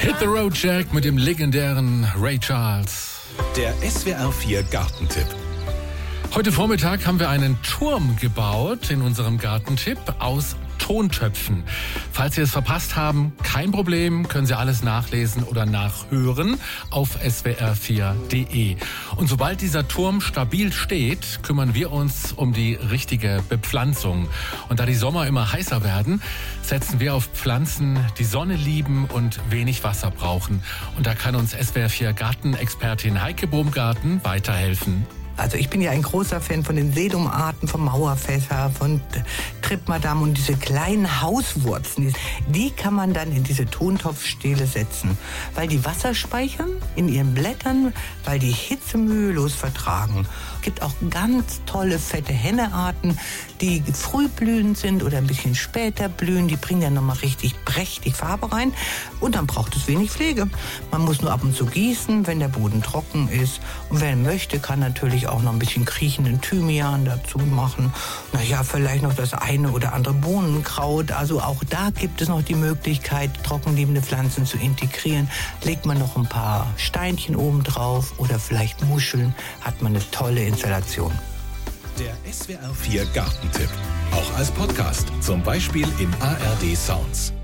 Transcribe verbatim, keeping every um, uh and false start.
Hit the Road Jack mit dem legendären Ray Charles. Der S W R vier Gartentipp. Heute Vormittag haben wir einen Turm gebaut in unserem Gartentipp aus Tontöpfen. Falls Sie es verpasst haben, kein Problem, können Sie alles nachlesen oder nachhören auf S W R vier Punkt de. Und sobald dieser Turm stabil steht, kümmern wir uns um die richtige Bepflanzung. Und da die Sommer immer heißer werden, setzen wir auf Pflanzen, die Sonne lieben und wenig Wasser brauchen. Und da kann uns S W R vier Gartenexpertin Heike Baumgarten weiterhelfen. Also ich bin ja ein großer Fan von den Sedumarten, vom Mauerfässer, von Trippmadam und diese kleinen Hauswurzen, die kann man dann in diese Tontopfstele setzen, weil die Wasser speichern in ihren Blättern, weil die Hitze mühelos vertragen. Es gibt auch ganz tolle fette Hennearten, die frühblühend sind oder ein bisschen später blühen. Die bringen dann nochmal richtig prächtig Farbe rein und dann braucht es wenig Pflege. Man muss nur ab und zu gießen, wenn der Boden trocken ist. Und wer möchte, kann natürlich auch noch ein bisschen kriechenden Thymian dazu machen. Naja, vielleicht noch das eine oder andere Bohnenkraut. Also auch da gibt es noch die Möglichkeit, trockenlebende Pflanzen zu integrieren. Legt man noch ein paar Steinchen oben drauf oder vielleicht Muscheln, hat man eine tolle Installation. Der S W R vier Gartentipp. Auch als Podcast, zum Beispiel im A R D Sounds.